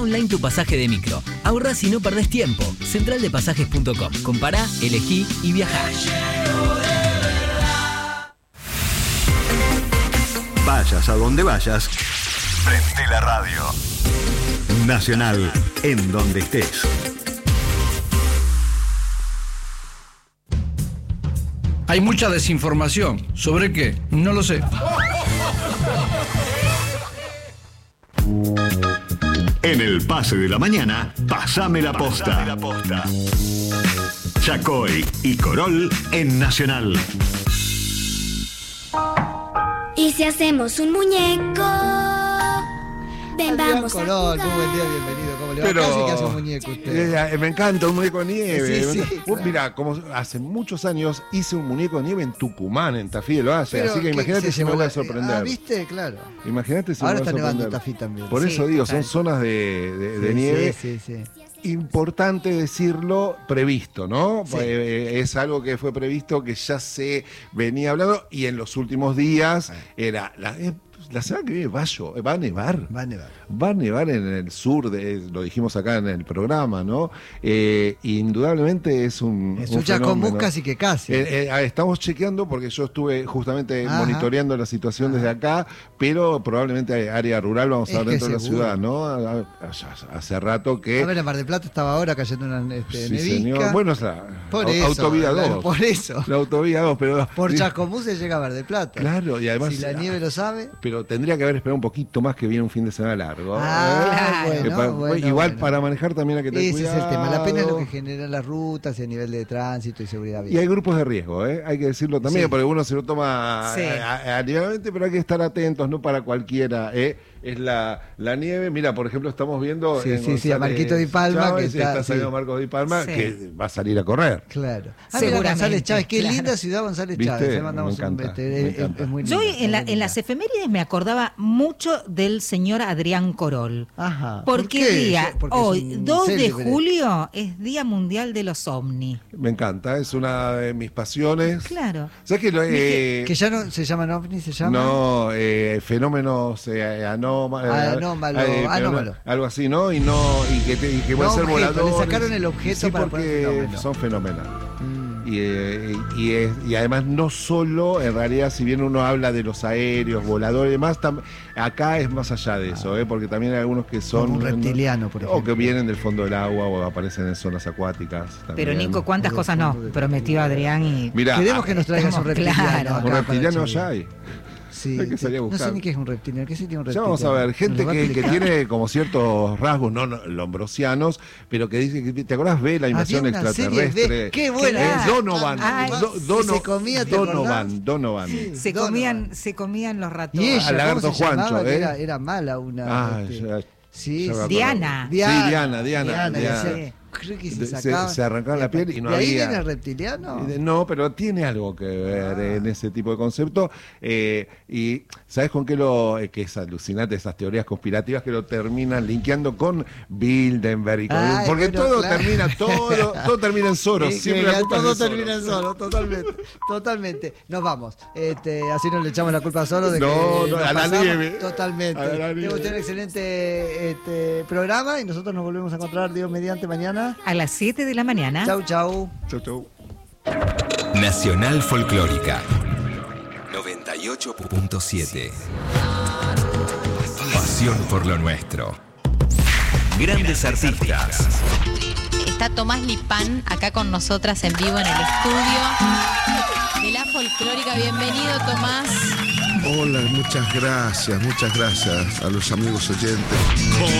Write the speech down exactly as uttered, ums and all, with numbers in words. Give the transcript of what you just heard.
Online tu pasaje de micro. Ahorrás y no perdés tiempo. central de pasajes punto com. Compará, elegí y viajá. Vayas a donde vayas, prende la radio. Nacional, en donde estés. Hay mucha desinformación. ¿Sobre qué? No lo sé. En el pase de la mañana, pasame la posta. Chacoy y Corol en Nacional. ¿Y si hacemos un muñeco? Ven, Adrián vamos Corol, a muy buen día, jugar. bienvenido. ¿Cómo le va? Pero, Casi que hace un muñeco usted. eh, me encanta un muñeco de nieve. Sí, sí, Uh, claro. Mira, como hace muchos años hice un muñeco de nieve en Tucumán, en Tafí del Valle. Pero Así que que imagínate se si me llevó voy a la- sorprender. Ah, ¿viste? Claro. Imagínate si Ahora me voy a está nevando en sorprender. Tafí también. Por Sí, eso digo, son total. zonas de, de- de Sí, nieve. Sí, sí, sí. Importante decirlo, previsto, ¿no? Sí. Eh, es algo que fue previsto, que ya se venía hablando, y en los últimos días era la, eh, la semana que viene va a, llo- va a nevar. Va a nevar. Va a nevar en el sur, de, lo dijimos acá en el programa, ¿no? Eh, indudablemente es un. Es un un chacomús fenómeno. casi que casi. Eh, eh, estamos chequeando porque yo estuve justamente Ajá. monitoreando la situación desde acá, pero probablemente área rural vamos a Es ver que dentro de la seguro. ciudad, ¿no? A- a- Hace rato que. A ver, en Mar del Plata estaba ahora cayendo una este, Sí, nevisca. señor. Bueno, es la Por au- eso, autovía claro, dos. por eso. La autovía dos, pero. Por Chacomús se llega a Mar del Plata. Claro, y además. Si la nieve lo sabe. Pero tendría que haber esperado un poquito más, que viene un fin de semana largo. Ah, ¿eh? bueno, Eh, pa- bueno, igual bueno. para manejar también hay que tener Ese cuidado. es el tema. La pena es lo que genera las rutas y a nivel de tránsito y seguridad Y vial. hay grupos de riesgo, ¿eh? Hay que decirlo también, Sí. porque uno se lo toma Sí. a- a- aliviadamente, pero hay que estar atentos, no para cualquiera, ¿eh? Es la, la nieve. Mira, por ejemplo, estamos viendo. Sí, en sí, sí, a González Marquito Di Palma, Chávez, que está- está saliendo sí. Marcos Di Palma, Sí. que va a salir a correr. Claro. Ah, mira, Seguramente, González Chávez. Qué claro. linda ciudad González ¿Viste? Chávez. Le mandamos Me encanta, un este, me es- es, encanta. es muy Yo linda, en, la- muy en linda. las efemérides me acordaba mucho del señor Adrián Corol. Ajá. ¿Por Porque qué? día, Porque es hoy, un dos de célebre. julio, es Día Mundial de los OVNI. Me encanta, es una de mis pasiones. Claro. ¿Sabes que lo, eh, Que ya no se llaman ovnis, se llama. No, eh, fenómenos eh, anóma- Ah, anómalo, pero anómalo. algo así, ¿no? Y no y que, te- y que No pueden ser objeto, le voladores. sacaron el objeto sí, para porque poner fenómeno. son fenómenos. Mm. Y, eh, y, es- y además no solo, en realidad, si bien uno habla de los aéreos, voladores y demás, tam- acá es más allá de eso, ¿eh? Porque también hay algunos que son... Como un reptiliano, por O ejemplo. que vienen del fondo del agua o aparecen en zonas acuáticas. Pero también. Nico, ¿cuántas Por cosas el no? fondo de- Prometió Adrián y... Mira, Queremos ah, que nos traigas un estamos reptiliano. claros. acá un para reptiliano Chile. ya hay. Sí, Hay que salir a no buscar. sé ni qué es un reptiliano. ¿Qué sería un Ya reptiliano? vamos a ver, ¿Nos gente lo va a que, que explicar? tiene como ciertos rasgos no, no lombrosianos, pero que dice que, ¿te acordás de la invasión Había una serie extraterrestre? de- qué buena. Eh, Claro. Donovan, Ay. Do- Que Dono- se comía, ¿te acordás? Donovan, Donovan. Sí. Se Donovan. comían, se comían los ratones. Y ella, Al lagarto ¿cómo se llamaba? Juancho, Que ¿eh? Era, era mala una. Ah, este, ya- sí, ya me sí. acuerdo. Diana. Sí, Diana, Diana, Diana, y Diana. hacía- creo que se De- se- sacaba. se arrancaban la piel y no ¿De ahí había- viene el reptiliano? Eh, No, pero tiene algo que ver Ah. en ese tipo de concepto. Eh, y ¿sabes con qué lo eh, que es alucinante esas teorías conspirativas que lo terminan linkeando con Bilderberg y con- Ay, porque bueno, todo claro. termina todo todo termina en Soros, Sí, siempre que la culpa es todo de Soros. termina en Soros, totalmente, totalmente. Nos vamos. Este, así no le echamos la culpa a Soros de No, que no, nos a la pasamos. nieve. Totalmente. A la Tengo nieve. usted un excelente este, programa y nosotros nos volvemos a encontrar, Dios mediante, mañana. A las siete de la mañana. Chau, chau. Chau, chau. Nacional Folclórica noventa y ocho punto siete. Pasión por lo nuestro. Grandes artistas. Está Tomás Lipán acá con nosotras en vivo en el estudio de la folclórica. Bienvenido, Tomás. Hola, muchas gracias, muchas gracias a los amigos oyentes.